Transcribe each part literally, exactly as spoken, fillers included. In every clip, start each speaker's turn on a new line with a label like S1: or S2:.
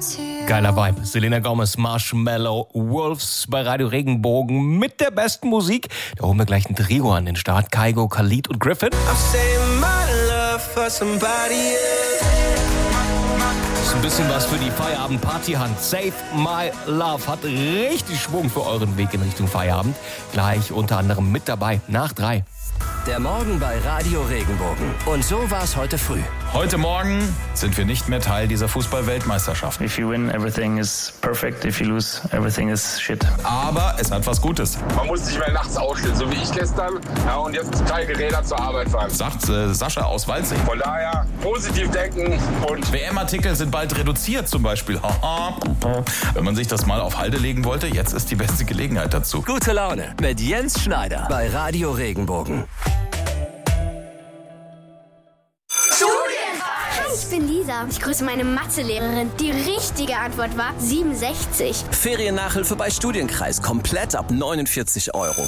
S1: Geiler Vibe. Selena Gomez, Marshmallow, Wolves bei Radio Regenbogen mit der besten Musik. Da holen wir gleich ein Trio an den Start. Kygo, Khalid und Griffin. Das ist ein bisschen was für die Feierabend-Partyhand. Save My Love hat richtig Schwung für euren Weg in Richtung Feierabend. Gleich unter anderem mit dabei nach drei.
S2: Der Morgen bei Radio Regenbogen. Und so war es heute früh.
S3: Heute Morgen sind wir nicht mehr Teil dieser Fußball-Weltmeisterschaft.
S4: If you win, everything is perfect. If you lose, everything is shit.
S3: Aber es hat was Gutes.
S5: Man muss nicht mehr nachts aufstehen, so wie ich gestern. Ja, und jetzt drei Geräte zur Arbeit fahren.
S3: Sagt äh, Sascha aus Waldsee.
S5: Von daher positiv denken und...
S3: W M-Artikel sind bald reduziert zum Beispiel. Wenn man sich das mal auf Halde legen wollte, jetzt ist die beste Gelegenheit dazu.
S2: Gute Laune mit Jens Schneider bei Radio Regenbogen.
S6: Ich bin Lisa. Ich grüße meine Mathelehrerin. Die richtige Antwort war siebenundsechzig.
S2: Feriennachhilfe bei Studienkreis. Komplett ab neunundvierzig Euro.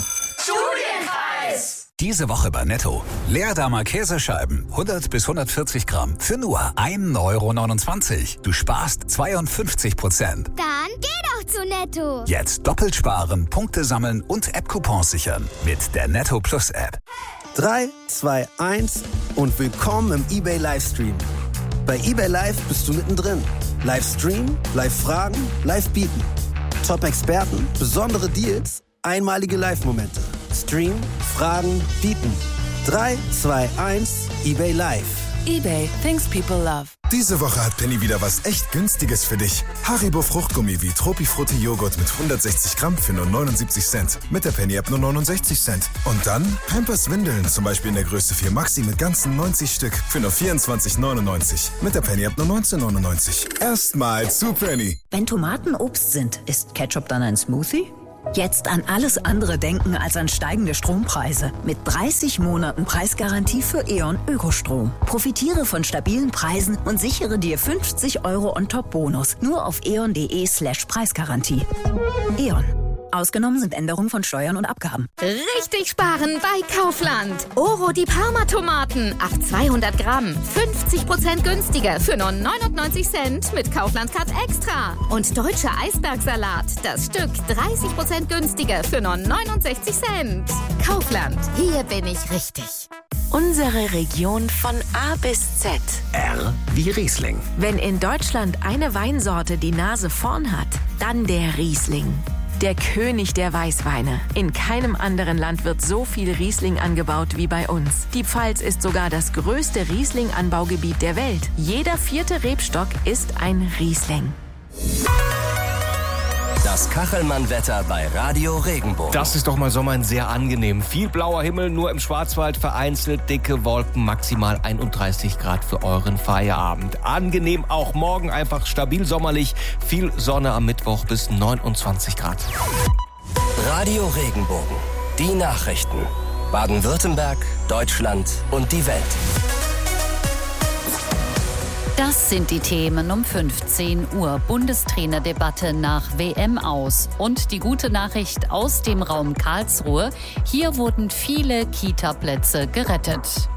S6: Studienkreis!
S7: Diese Woche bei Netto. Leerdamer Käsescheiben. hundert bis hundertvierzig Gramm. Für nur ein Euro neunundzwanzig. Du sparst zweiundfünfzig Prozent.
S6: Dann geh doch zu Netto.
S7: Jetzt doppelt sparen, Punkte sammeln und App-Coupons sichern. Mit der Netto Plus App.
S8: drei, zwei, eins und willkommen im eBay Livestream. Bei eBay Live bist du mittendrin. Live streamen, live fragen, live bieten. Top-Experten, besondere Deals, einmalige Live-Momente. Stream, fragen, bieten. drei, zwei, eins, eBay Live.
S9: eBay, things people love.
S10: Diese Woche hat Penny wieder was echt Günstiges für dich. Haribo Fruchtgummi wie Tropifrutti Joghurt mit hundertsechzig Gramm für nur neunundsiebzig Cent. Mit der Penny-App nur neunundsechzig Cent. Und dann Pampers Windeln, zum Beispiel in der Größe vier Maxi mit ganzen neunzig Stück für nur vierundzwanzig neunundneunzig. Mit der Penny-App nur neunzehn neunundneunzig. Erstmal zu Penny.
S11: Wenn Tomaten Obst sind, ist Ketchup dann ein Smoothie? Jetzt an alles andere denken als an steigende Strompreise. Mit dreißig Monaten Preisgarantie für E.ON Ökostrom. Profitiere von stabilen Preisen und sichere dir fünfzig Euro On-Top-Bonus. Nur auf eon.de slash Preisgarantie. E.ON. Ausgenommen sind Änderungen von Steuern und Abgaben.
S12: Richtig sparen bei Kaufland. Oro die Parma-Tomaten auf zweihundert Gramm. fünfzig Prozent günstiger für nur neunundneunzig Cent mit Kaufland-Card Extra. Und deutscher Eisbergsalat. Das Stück dreißig Prozent günstiger für nur neunundsechzig Cent. Kaufland. Hier bin ich richtig.
S13: Unsere Region von A bis Z.
S14: R wie Riesling.
S13: Wenn in Deutschland eine Weinsorte die Nase vorn hat, dann der Riesling. Der König der Weißweine. In keinem anderen Land wird so viel Riesling angebaut wie bei uns. Die Pfalz ist sogar das größte Riesling-Anbaugebiet der Welt. Jeder vierte Rebstock ist ein Riesling.
S2: Das Kachelmann-Wetter bei Radio Regenbogen.
S1: Das ist doch mal Sommer sehr angenehm. Viel blauer Himmel, nur im Schwarzwald vereinzelt dicke Wolken, maximal einunddreißig Grad für euren Feierabend. Angenehm auch morgen, einfach stabil sommerlich, viel Sonne am Mittwoch bis neunundzwanzig Grad.
S2: Radio Regenbogen, die Nachrichten. Baden-Württemberg, Deutschland und die Welt.
S15: Das sind die Themen um fünfzehn Uhr. Bundestrainerdebatte nach W M aus. Und die gute Nachricht aus dem Raum Karlsruhe. Hier wurden viele Kita-Plätze gerettet.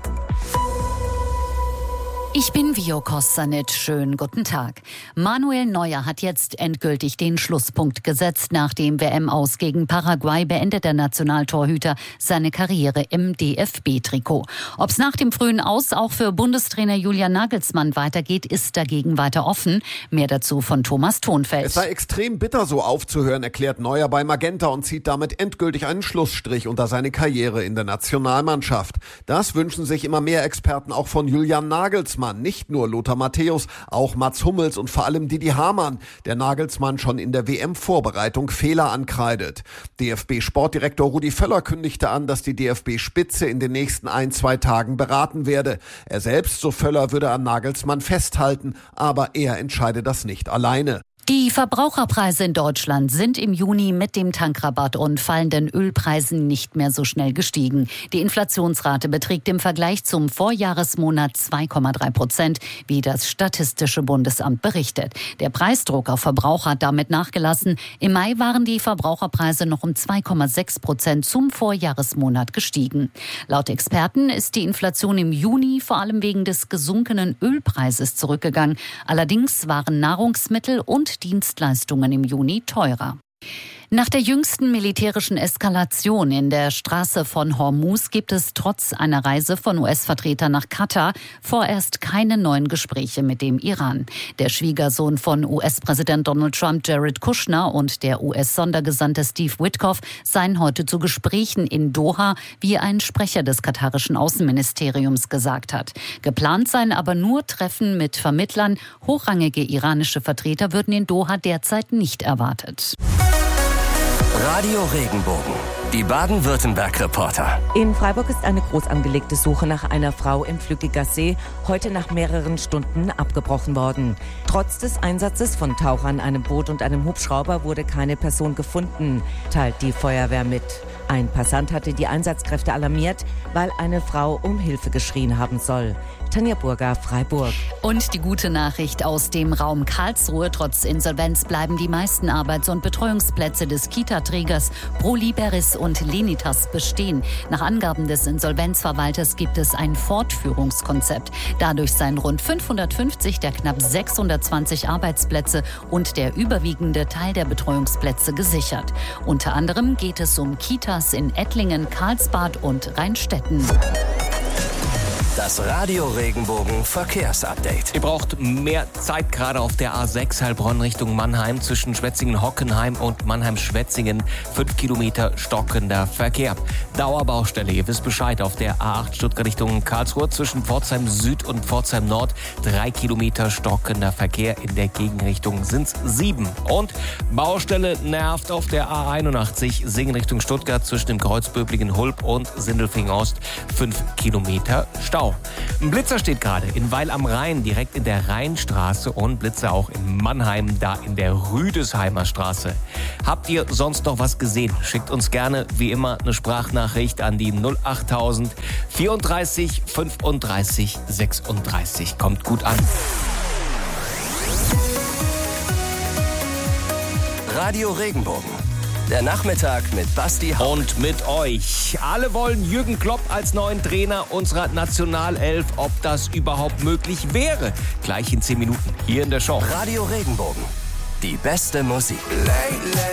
S15: Ich bin Vio Kostanic. Schönen guten Tag. Manuel Neuer hat jetzt endgültig den Schlusspunkt gesetzt. Nach dem W M-Aus gegen Paraguay beendet der Nationaltorhüter seine Karriere im D F B-Trikot. Ob es nach dem frühen Aus auch für Bundestrainer Julian Nagelsmann weitergeht, ist dagegen weiter offen. Mehr dazu von Thomas Thonfeld.
S16: Es sei extrem bitter, so aufzuhören, erklärt Neuer bei Magenta und zieht damit endgültig einen Schlussstrich unter seine Karriere in der Nationalmannschaft. Das wünschen sich immer mehr Experten auch von Julian Nagelsmann. Nicht nur Lothar Matthäus, auch Mats Hummels und vor allem Didi Hamann, der Nagelsmann schon in der W M-Vorbereitung Fehler ankreidet. D F B-Sportdirektor Rudi Völler kündigte an, dass die D F B-Spitze in den nächsten ein, zwei Tagen beraten werde. Er selbst, so Völler, würde an Nagelsmann festhalten, aber er entscheide das nicht alleine.
S15: Die Verbraucherpreise in Deutschland sind im Juni mit dem Tankrabatt und fallenden Ölpreisen nicht mehr so schnell gestiegen. Die Inflationsrate beträgt im Vergleich zum Vorjahresmonat zwei Komma drei Prozent, wie das Statistische Bundesamt berichtet. Der Preisdruck auf Verbraucher hat damit nachgelassen. Im Mai waren die Verbraucherpreise noch um zwei Komma sechs Prozent zum Vorjahresmonat gestiegen. Laut Experten ist die Inflation im Juni vor allem wegen des gesunkenen Ölpreises zurückgegangen. Allerdings waren Nahrungsmittel und Dienstleistungen im Juni teurer. Nach der jüngsten militärischen Eskalation in der Straße von Hormuz gibt es trotz einer Reise von U S-Vertretern nach Katar vorerst keine neuen Gespräche mit dem Iran. Der Schwiegersohn von U S-Präsident Donald Trump, Jared Kushner, und der U S-Sondergesandte Steve Witkoff seien heute zu Gesprächen in Doha, wie ein Sprecher des katarischen Außenministeriums gesagt hat. Geplant seien aber nur Treffen mit Vermittlern. Hochrangige iranische Vertreter würden in Doha derzeit nicht erwartet.
S2: Radio Regenbogen, die Baden-Württemberg-Reporter.
S17: In Freiburg ist eine groß angelegte Suche nach einer Frau im Flückiger See heute nach mehreren Stunden abgebrochen worden. Trotz des Einsatzes von Tauchern, einem Boot und einem Hubschrauber wurde keine Person gefunden, teilt die Feuerwehr mit. Ein Passant hatte die Einsatzkräfte alarmiert, weil eine Frau um Hilfe geschrien haben soll. Tanja Burger, Freiburg.
S15: Und die gute Nachricht aus dem Raum Karlsruhe: Trotz Insolvenz bleiben die meisten Arbeits- und Betreuungsplätze des Kita-Trägers Proliberis und Lenitas bestehen. Nach Angaben des Insolvenzverwalters gibt es ein Fortführungskonzept. Dadurch seien rund fünfhundertfünfzig der knapp sechshundertzwanzig Arbeitsplätze und der überwiegende Teil der Betreuungsplätze gesichert. Unter anderem geht es um Kitas in Ettlingen, Karlsbad und Rheinstetten.
S2: Das Radio Regenbogen Verkehrsupdate.
S1: Ihr braucht mehr Zeit gerade auf der A sechs Heilbronn Richtung Mannheim zwischen Schwetzingen-Hockenheim und Mannheim-Schwetzingen. Fünf Kilometer stockender Verkehr. Dauerbaustelle, ihr wisst Bescheid, auf der A acht Stuttgart Richtung Karlsruhe zwischen Pforzheim Süd und Pforzheim Nord. Drei Kilometer stockender Verkehr, in der Gegenrichtung sind's sieben. Und Baustelle nervt auf der A einundachtzig Singen Richtung Stuttgart zwischen dem Kreuz Böblingen-Hulb und Sindelfingen Ost. Fünf Kilometer Stau. Ein Blitzer steht gerade in Weil am Rhein, direkt in der Rheinstraße, und Blitzer auch in Mannheim, da in der Rüdesheimer Straße. Habt ihr sonst noch was gesehen? Schickt uns gerne, wie immer, eine Sprachnachricht an die null achttausend vierunddreißig fünfunddreißig sechsunddreißig. Kommt gut an.
S2: Radio Regenbogen. Der Nachmittag mit Basti Hauck.
S1: Und mit euch. Alle wollen Jürgen Klopp als neuen Trainer unserer Nationalelf. Ob das überhaupt möglich wäre? Gleich in zehn Minuten hier in der Show.
S2: Radio Regenbogen. Die beste Musik.